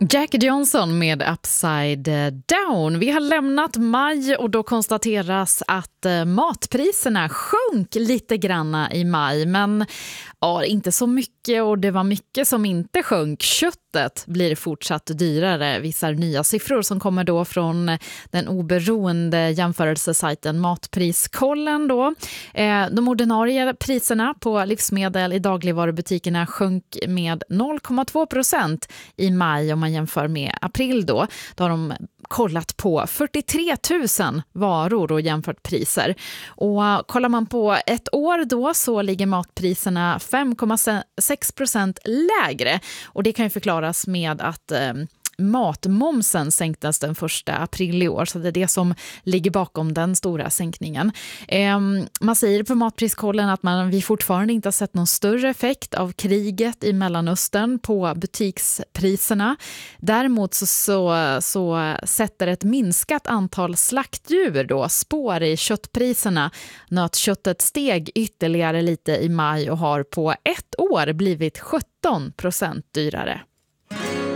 Jack Johnson med Upside Down. Vi har lämnat maj och då konstateras att matpriserna sjönk lite granna i maj. Men inte så mycket, och det var mycket som inte sjönk. Köttet blir fortsatt dyrare, visar nya siffror som kommer då från den oberoende jämförelsesajten Matpriskollen då. De ordinarie priserna på livsmedel i dagligvarubutikerna sjönk med 0,2% i maj om man jämför med april då. Då har de kollat på 43 000 varor och jämfört priser. Och kollar man på ett år då så ligger matpriserna 5,6% lägre. Och det kan ju förklaras med att matmomsen sänktes den 1 april i år, så det är det som ligger bakom den stora sänkningen. Man säger på Matpriskollen att vi fortfarande inte har sett någon större effekt av kriget i Mellanöstern på butikspriserna. Däremot så sätter ett minskat antal slaktdjur då spår i köttpriserna. Nötköttet steg ytterligare lite i maj och har på ett år blivit 17% dyrare.